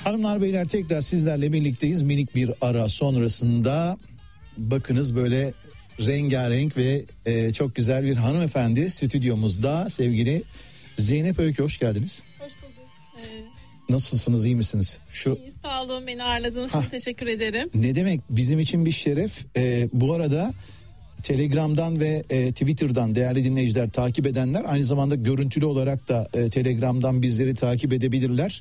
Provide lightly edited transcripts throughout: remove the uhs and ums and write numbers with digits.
Hanımlar beyler tekrar sizlerle birlikteyiz. Minik bir ara sonrasında bakınız böyle rengarenk ve çok güzel bir hanımefendi stüdyomuzda. Sevgili Zeynep Öykü, hoş geldiniz. Hoş bulduk. Nasılsınız, iyi misiniz? İyi, sağ olun, beni ağırladığınız için teşekkür ederim. Ne demek, bizim için bir şeref. Bu arada Telegram'dan ve Twitter'dan değerli dinleyiciler, takip edenler aynı zamanda görüntülü olarak da Telegram'dan bizleri takip edebilirler.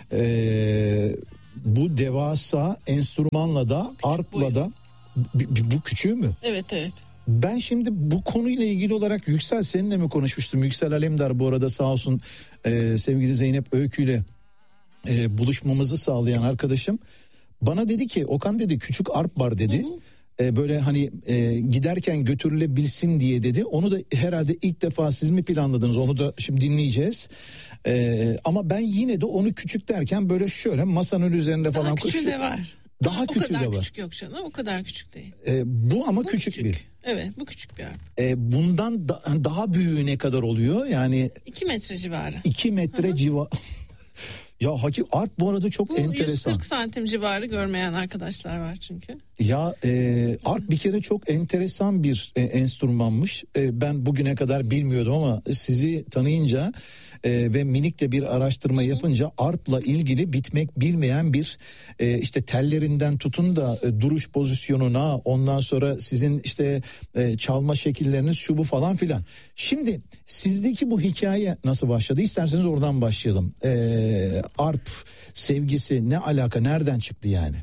Bu devasa enstrümanla da arpla da bu küçüğü mü? Evet. Ben şimdi bu konuyla ilgili olarak Yüksel seninle mi konuşmuştum? Yüksel Alemdar bu arada sağ olsun sevgili Zeynep Öykü ile buluşmamızı sağlayan arkadaşım. Bana dedi ki Okan dedi küçük arp var dedi. Böyle hani giderken götürülebilsin diye dedi. Onu da herhalde ilk defa siz mi planladınız, onu da şimdi dinleyeceğiz. Ama ben yine de onu küçük derken böyle şöyle masanın üzerinde falan. Daha küçüğü de var. Daha küçüğü de var. O kadar küçük yok canım, o kadar küçük değil. Bu ama küçük bir. Evet, bu küçük bir arp. Bundan daha büyüğü ne kadar oluyor? Yani 2 metre civarı. 2 metre civarı. Ya arp bu arada çok bu enteresan. 140 santim civarı, görmeyen arkadaşlar var çünkü. Ya arp bir kere çok enteresan bir enstrümanmış. Ben bugüne kadar bilmiyordum ama sizi tanıyınca ve minikle bir araştırma yapınca arpla ilgili bitmek bilmeyen bir işte tellerinden tutun da duruş pozisyonuna, ondan sonra sizin işte çalma şekilleriniz, şu bu falan filan. Şimdi sizdeki bu hikaye nasıl başladı? İsterseniz oradan başlayalım. Arp sevgisi ne alaka, nereden çıktı yani?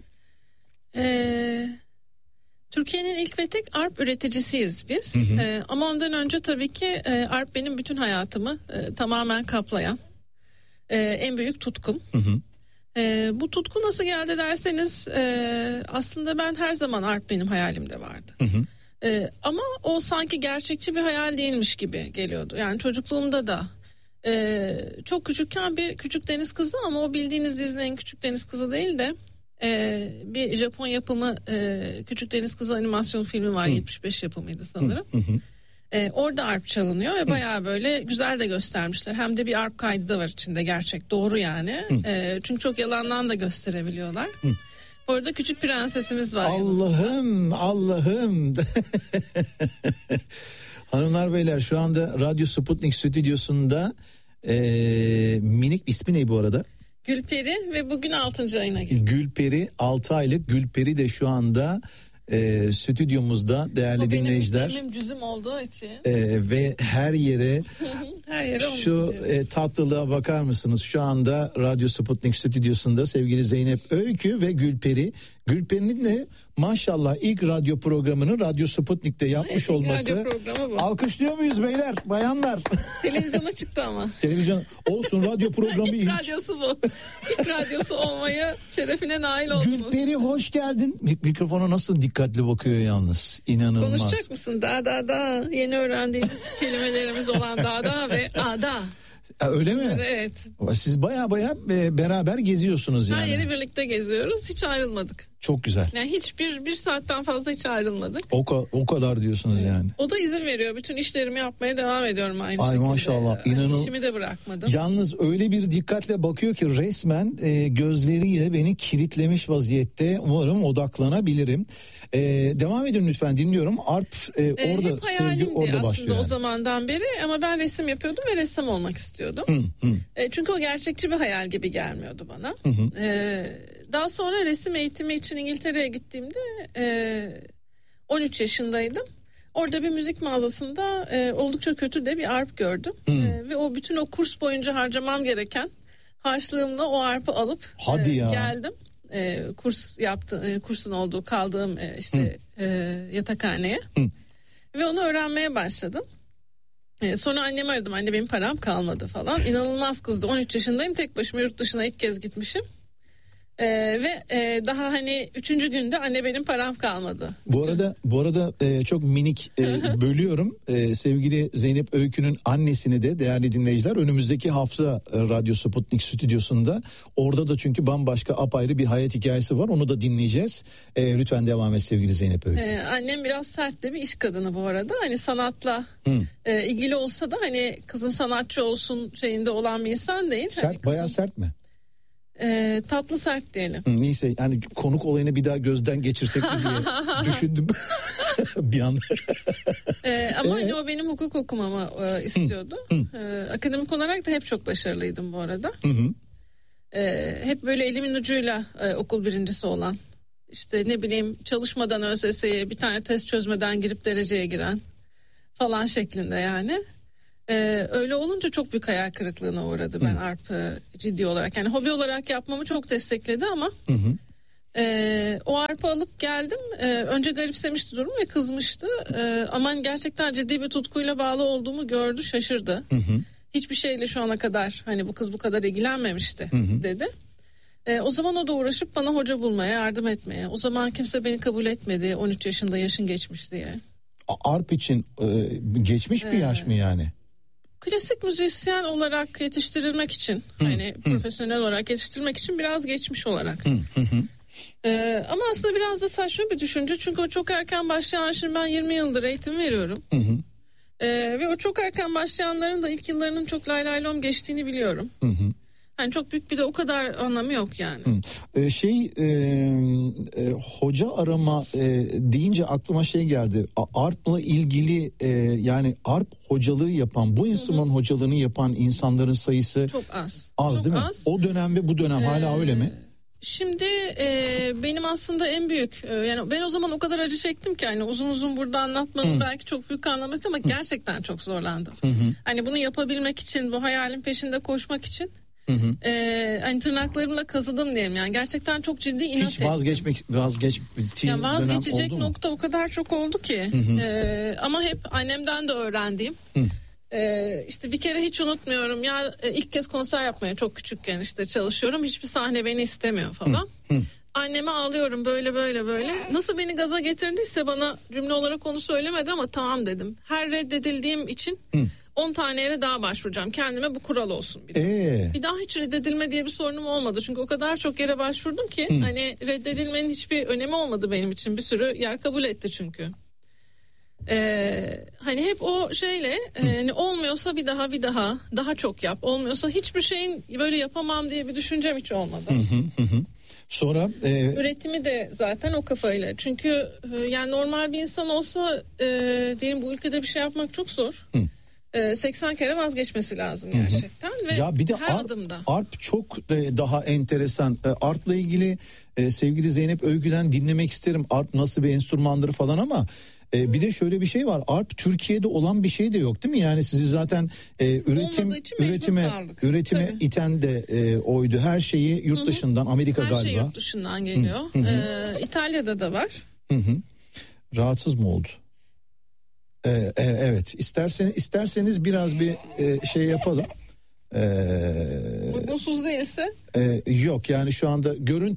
Türkiye'nin ilk ve tek arp üreticisiyiz biz. Ama ondan önce tabii ki arp benim bütün hayatımı tamamen kaplayan en büyük tutkum. Bu tutku nasıl geldi derseniz aslında ben her zaman arp benim hayalimde vardı. Ama o sanki gerçekçi bir hayal değilmiş gibi geliyordu. Yani çocukluğumda da çok küçükken bir Küçük Deniz Kızı, ama o bildiğiniz Disney'in Küçük Deniz Kızı değil de bir Japon yapımı Küçük Deniz Kızı animasyon filmi var. 75 yapımıydı sanırım. Orada arp çalınıyor ve bayağı böyle güzel de göstermişler. Hem de bir arp kaydı da var içinde, gerçek, doğru yani. Çünkü çok yalandan da gösterebiliyorlar. Orada küçük prensesimiz var. Allah'ım. Hanımlar beyler, şu anda Radyo Sputnik stüdyosunda minik, ismi ne bu arada? Gülperi ve bugün 6. ayına girdi. Gülperi, 6 aylık Gülperi de şu anda stüdyomuzda değerli dinleyiciler. Benim cüzüm olduğu için. Ve her yere şu tatlılığa bakar mısınız? Şu anda Radyo Sputnik stüdyosunda sevgili Zeynep Öykü ve Gülperi. Gülperi'nin de maşallah ilk radyo programını Radyo Sputnik'te yapmış olması. Alkışlıyor muyuz beyler, bayanlar? Televizyona çıktı ama. Televizyon olsun, radyo programı ilk radyosu bu. İlk radyosu olmaya şerefine nail oldunuz. Gülperi hoş geldin. Mikrofona nasıl dikkatli bakıyor yalnız. İnanılmaz. Konuşacak mısın? Da. Yeni öğrendiğimiz kelimelerimiz olan da ve ada. Öyle mi? Evet. Siz baya beraber geziyorsunuz yani. Her yeri birlikte geziyoruz. Hiç ayrılmadık. Çok güzel. Yani bir saatten fazla hiç ayrılmadık. O kadar diyorsunuz yani. O da izin veriyor. Bütün işlerimi yapmaya devam ediyorum aynı şekilde. Maşallah. İşimi de bırakmadım. Yalnız öyle bir dikkatle bakıyor ki resmen gözleriyle beni kilitlemiş vaziyette. Umarım odaklanabilirim. Devam edin lütfen, dinliyorum. Arp orada, sevgi orada başlıyor. Yani. O zamandan beri, ama ben resim yapıyordum ve ressam olmak istiyordum. Çünkü o gerçekçi bir hayal gibi gelmiyordu bana. Daha sonra resim eğitimi için İngiltere'ye gittiğimde 13 yaşındaydım. Orada bir müzik mağazasında oldukça kötü de bir arp gördüm. Ve o bütün o kurs boyunca harcamam gereken harçlığımla o arpı alıp geldim. Kursun olduğu kaldığım yatakhaneye. Ve onu öğrenmeye başladım. Sonra annemi aradım. Anne, benim param kalmadı falan. İnanılmaz kızdı. 13 yaşındayım. Tek başıma yurt dışına ilk kez gitmişim. Ve daha 3. günde anne, benim param kalmadı. Bu arada çok minik bölüyorum. Sevgili Zeynep Öykü'nün annesini de değerli dinleyiciler önümüzdeki hafta Radyo Sputnik stüdyosunda. Orada da çünkü bambaşka apayrı bir hayat hikayesi var. Onu da dinleyeceğiz. Lütfen devam et sevgili Zeynep Öykü. Annem biraz sert de bir iş kadını bu arada. sanatla ilgili olsa da kızım sanatçı olsun şeyinde olan bir insan değil. Sert, bayağı sert mi? Tatlı sert diyelim. Neyse yani konuk olayını bir daha gözden geçirsek mi diye düşündüm bir anda. Ama hani o benim hukuk okumamı istiyordu. Akademik olarak da hep çok başarılıydım bu arada. Hep böyle elimin ucuyla okul birincisi olan. İşte ne bileyim çalışmadan ÖSS'ye bir tane test çözmeden girip dereceye giren falan şeklinde yani. Öyle olunca çok büyük hayal kırıklığına uğradı ben ARP ciddi olarak. Yani hobi olarak yapmamı çok destekledi ama o ARP'ı alıp geldim. Önce garipsemişti durum ve kızmıştı. Aman gerçekten ciddi bir tutkuyla bağlı olduğumu gördü, şaşırdı. Hiçbir şeyle şu ana kadar hani bu kız bu kadar ilgilenmemişti dedi. O zaman o da uğraşıp bana hoca bulmaya, yardım etmeye. O zaman kimse beni kabul etmedi 13 yaşında yaşın geçmiş diye. ARP için geçmiş bir yaş mı yani? Klasik müzisyen olarak yetiştirilmek için hani profesyonel olarak yetiştirilmek için biraz geçmiş olarak. Ama aslında biraz da saçma bir düşünce çünkü o çok erken başlayan, şimdi ben 20 yıldır eğitim veriyorum. Ve o çok erken başlayanların da ilk yıllarının çok lay lay lom geçtiğini biliyorum. Yani çok büyük bir de o kadar anlamı yok yani. Hoca arama deyince aklıma şey geldi. ARP'la ilgili yani ARP hocalığı yapan, bu enstrüman hocalığını yapan insanların sayısı çok az. Az çok değil mi? Az. O dönem ve bu dönem hala öyle mi? Şimdi benim aslında en büyük yani ben o zaman o kadar acı çektim ki hani uzun uzun burada anlatmanın belki çok büyük anlamı yok ama gerçekten çok zorlandım. Hani bunu yapabilmek için, bu hayalin peşinde koşmak için hani tırnaklarımla kazıdım diyelim yani gerçekten çok ciddi inat ettim. Hiç vazgeçtiğin vazgeçecek nokta o kadar çok oldu ki ama hep annemden de öğrendiğim. İşte bir kere hiç unutmuyorum ya, ilk kez konser yapmaya çok küçükken işte çalışıyorum, hiçbir sahne beni istemiyor falan. Anneme ağlıyorum böyle nasıl beni gaza getirdiyse bana cümle olarak onu söylemedi ama tamam dedim, her reddedildiğim için 10 tane yere daha başvuracağım, kendime bu kural olsun bir daha hiç reddedilme diye bir sorunum olmadı çünkü o kadar çok yere başvurdum ki hani reddedilmenin hiçbir önemi olmadı benim için, bir sürü yer kabul etti çünkü. Hani hep o şeyle hani olmuyorsa bir daha çok yap, olmuyorsa hiçbir şeyin böyle yapamam diye bir düşüncem hiç olmadı. Sonra üretimi de zaten o kafayla, çünkü yani normal bir insan olsa diyelim bu ülkede bir şey yapmak çok zor. 80 kere vazgeçmesi lazım gerçekten ve ya bir de her adımda. ARP çok daha enteresan. ARP'la ilgili sevgili Zeynep Övgü'den dinlemek isterim. ARP nasıl bir enstrümandır falan ama bir de şöyle bir şey var. ARP Türkiye'de olan bir şey de yok değil mi? Yani sizi zaten üretime iten de oydu. Her şeyi yurt dışından, Amerika her galiba. Her şey yurt dışından geliyor. İtalya'da da var. Rahatsız mı oldu? Evet. İsterseniz biraz bir şey yapalım. Uygunsuz değilse? Yok yani şu anda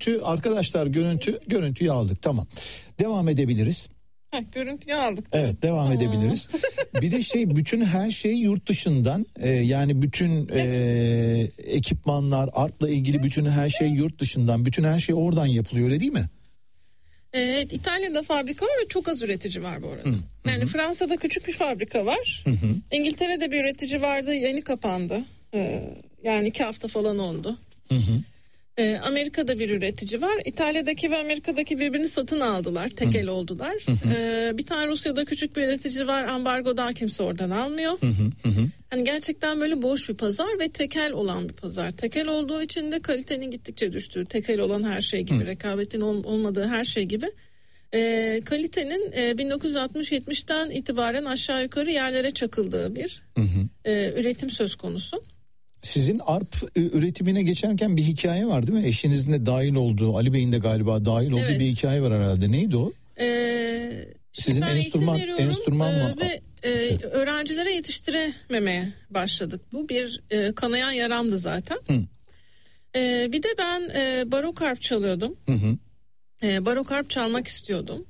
görüntüyü aldık. Tamam. Devam edebiliriz. Görüntüyü aldık. Evet, devam edebiliriz. Bir de bütün her şey yurt dışından yani bütün ekipmanlar, ARP'la ilgili bütün her şey yurt dışından, bütün her şey oradan yapılıyor, öyle değil mi? Evet, İtalya'da fabrika var ve çok az üretici var bu arada. Yani Fransa'da küçük bir fabrika var. İngiltere'de bir üretici vardı, yeni kapandı. Yani 2 hafta falan oldu. Amerika'da bir üretici var. İtalya'daki ve Amerika'daki birbirini satın aldılar. Tekel oldular. Bir tane Rusya'da küçük bir üretici var. Ambargodan kimse oradan almıyor. Hani gerçekten böyle boş bir pazar ve tekel olan bir pazar. Tekel olduğu için de kalitenin gittikçe düştüğü, tekel olan her şey gibi, rekabetin olmadığı her şey gibi. Kalitenin 1960-70'ten itibaren aşağı yukarı yerlere çakıldığı bir üretim söz konusu. Sizin ARP üretimine geçerken bir hikaye var değil mi? Eşinizin de dahil olduğu, Ali Bey'in de galiba dahil olduğu bir hikaye var herhalde. Neydi o? Sizin enstrüman mı? Ve öğrencilere yetiştirememeye başladık. Bu bir kanayan yaramdı zaten. Bir de ben barok harp çalıyordum. Barok harp çalmak istiyordum.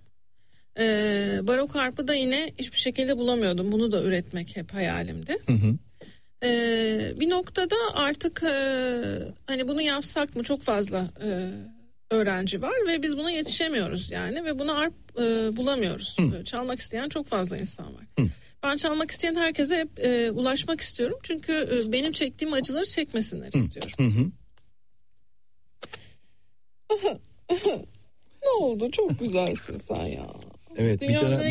Barok harpı da yine hiçbir şekilde bulamıyordum. Bunu da üretmek hep hayalimdi. Bir noktada artık hani bunu yapsak mı, çok fazla öğrenci var ve biz buna yetişemiyoruz yani ve buna ARP bulamıyoruz. Çalmak isteyen çok fazla insan var. Ben çalmak isteyen herkese hep ulaşmak istiyorum çünkü benim çektiğim acıları çekmesinler istiyorum. oldu. Çok güzelsin sen ya. Evet,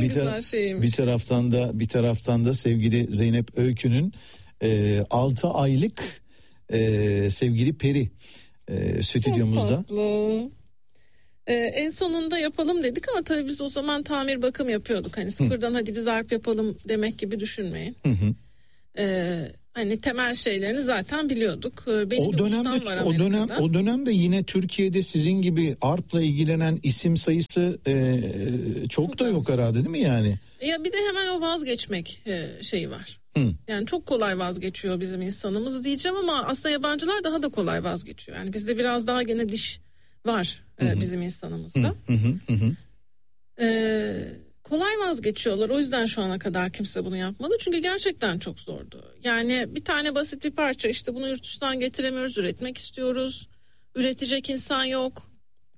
bir taraftan da sevgili Zeynep Öykü'nün 6 aylık sevgili Peri stüdyomuzda. Çok tatlı. En sonunda yapalım dedik ama tabii biz o zaman tamir bakım yapıyorduk. Hani sıfırdan hadi biz arp yapalım demek gibi düşünmeyin. Hani temel şeylerini zaten biliyorduk. Benim o dönemde yine Türkiye'de sizin gibi arpla ilgilenen isim sayısı çok da yok herhalde, değil mi yani? Ya bir de hemen o vazgeçmek şeyi var. Yani çok kolay vazgeçiyor bizim insanımız diyeceğim ama aslında yabancılar daha da kolay vazgeçiyor. Yani bizde biraz daha gene diş var bizim insanımızda. Kolay vazgeçiyorlar. O yüzden şu ana kadar kimse bunu yapmadı. Çünkü gerçekten çok zordu. Yani bir tane basit bir parça, işte bunu yurt dışından getiremiyoruz, üretmek istiyoruz. Üretecek insan yok.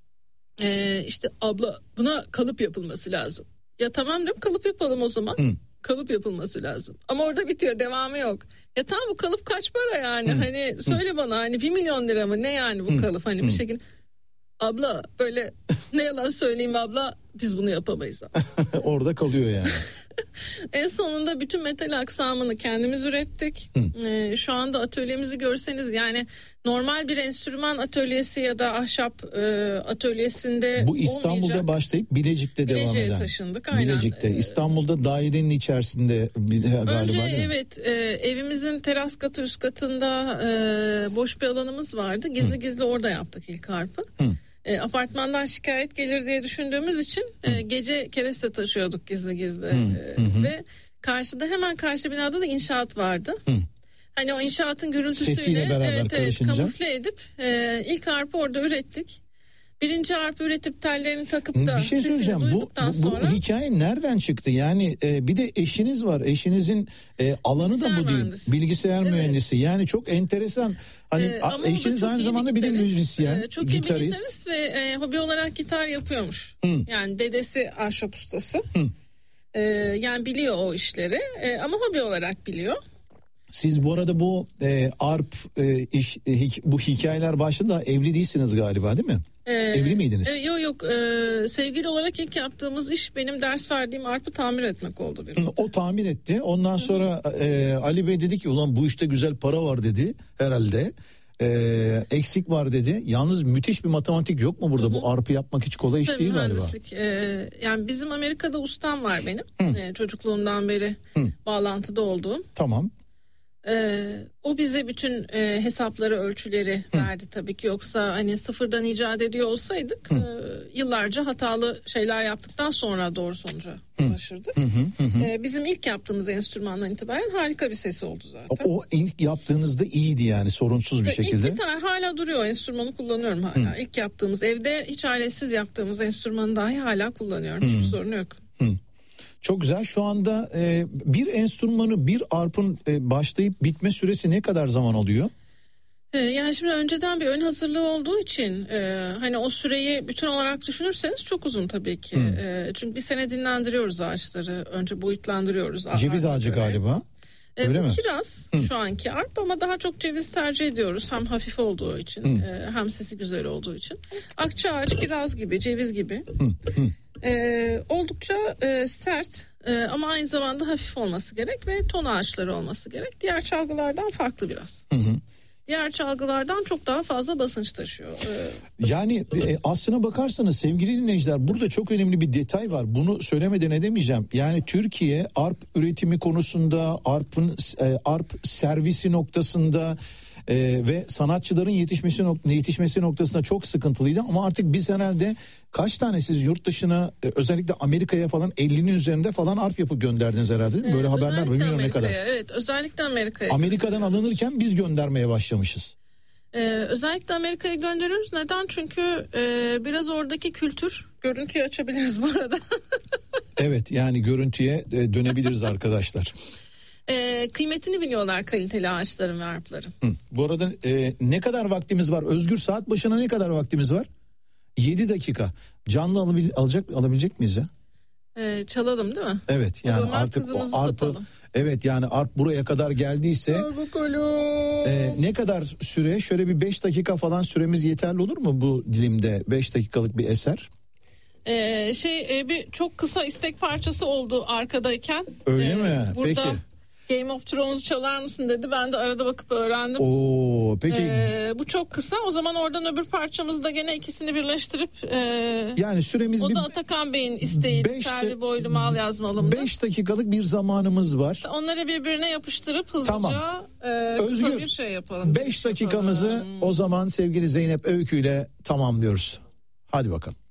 İşte abla buna kalıp yapılması lazım. Ya tamam diyorum, kalıp yapalım o zaman. Kalıp yapılması lazım. Ama orada bitiyor, devamı yok. Ya tamam, bu kalıp kaç para yani? Hani söyle bana, hani 1 milyon lira mı? Ne yani bu kalıp? Hani bir şekilde abla böyle ne yalan söyleyeyim abla, biz bunu yapamayız. Orada kalıyor yani. En sonunda bütün metal aksamını kendimiz ürettik. Şu anda atölyemizi görseniz, yani normal bir enstrüman atölyesi ya da ahşap atölyesinde bu İstanbul'da olmayacak. Başlayıp Bilecik'te devam eden. Taşındık aynen. Bilecik'te, İstanbul'da dairenin içerisinde galiba. Önce evet, evimizin teras katı üst katında boş bir alanımız vardı. Gizli orada yaptık ilk harpı. Apartmandan şikayet gelir diye düşündüğümüz için gece kereste taşıyorduk gizli ve hemen karşı binada da inşaat vardı. Hani o inşaatın gürültüsüyle kamufle edip ilk harpı orada ürettik. Birinci harpı üretip tellerini takıp da bir şey söyleyeceğim. Bu hikaye nereden çıktı? Yani bir de eşiniz var. Eşinizin alanı da bu değil. Bilgisayar mühendisi. Yani çok enteresan. Hani eşiniz aynı zamanda bir de müzisyen, çok iyi bir gitarist ve hobi olarak gitar yapıyormuş. Yani dedesi ahşap ustası. Yani biliyor o işleri ama hobi olarak biliyor. Siz bu arada bu arp bu hikayeler başında evli değilsiniz galiba, değil mi? Evli miydiniz? Yok. Sevgili olarak ilk yaptığımız iş benim ders verdiğim arpı tamir etmek oldu. O tamir etti. Ondan sonra Ali Bey dedi ki ulan bu işte güzel para var dedi herhalde. Eksik var dedi. Yalnız müthiş bir matematik yok mu burada? Bu arpı yapmak hiç kolay iş tabii, değil galiba. Yani bizim Amerika'da ustam var benim. Çocukluğumdan beri bağlantıda olduğum. Tamam. O bize bütün hesapları, ölçüleri verdi tabii ki. Yoksa hani sıfırdan icat ediyor olsaydık yıllarca hatalı şeyler yaptıktan sonra doğru sonuca ulaşırdık. Bizim ilk yaptığımız enstrümandan itibaren harika bir sesi oldu zaten. O ilk yaptığınızda iyiydi yani, sorunsuz bir şekilde. İlk bir tane hala duruyor, enstrümanı kullanıyorum hala. İlk yaptığımız, evde hiç aletsiz yaptığımız enstrümanı dahi hala kullanıyorum. Hiçbir sorun yok. Çok güzel. Şu anda bir enstrümanı, bir arpın başlayıp bitme süresi ne kadar zaman alıyor? Yani şimdi önceden bir ön hazırlığı olduğu için hani o süreyi bütün olarak düşünürseniz çok uzun tabii ki. Çünkü bir sene dinlendiriyoruz ağaçları. Önce boyutlandırıyoruz. Ceviz ağacı galiba. Öyle mi? Kiraz şu anki arp ama daha çok ceviz tercih ediyoruz. Hem hafif olduğu için hem sesi güzel olduğu için. Akça ağaç, kiraz gibi, ceviz gibi. Oldukça sert ama aynı zamanda hafif olması gerek ve ton ağaçları olması gerek. Diğer çalgılardan farklı biraz. Diğer çalgılardan çok daha fazla basınç taşıyor. Yani aslına bakarsanız sevgili dinleyiciler, burada çok önemli bir detay var. Bunu söylemeden edemeyeceğim. Yani Türkiye arp üretimi konusunda, arp servisi noktasında ve sanatçıların yetişmesi noktasında çok sıkıntılıydı. Ama artık biz herhalde kaç tane siz yurt dışına, özellikle Amerika'ya falan 50'nin üzerinde falan arp yapıp gönderdiniz herhalde. Böyle haberler bilmiyorum ne kadar. Evet, özellikle Amerika'ya. Amerika'dan alınırken biz göndermeye başlamışız. Özellikle Amerika'ya gönderiyoruz. Neden? Çünkü biraz oradaki kültür, görüntüyü açabiliriz bu arada. Evet, yani görüntüye dönebiliriz arkadaşlar. Kıymetini biliyorlar kaliteli ağaçların ve arpların. Bu arada ne kadar vaktimiz var? Özgür, saat başına ne kadar vaktimiz var? 7 dakika. Canlı alabilecek miyiz ya? Çalalım değil mi? Evet, yani artık o arpı. Evet, yani arp buraya kadar geldiyse ne kadar süre? Şöyle bir 5 dakika falan süremiz yeterli olur mu bu dilimde? 5 dakikalık bir eser. Bir çok kısa istek parçası oldu arkadayken. Öyle mi? Burada Peki. Game of Thrones'u çalar mısın dedi. Ben de arada bakıp öğrendim. Oo, peki. Bu çok kısa. O zaman oradan öbür parçamızı da gene ikisini birleştirip yani süremiz o da Atakan Bey'in isteğiydi. Selvi Boylum Al yazmalımdı. 5 dakikalık bir zamanımız var. Onları birbirine yapıştırıp hızlıca tamam. kısa bir şey yapalım. 5 dakikamızı o zaman sevgili Zeynep Öykü ile tamamlıyoruz. Hadi bakalım.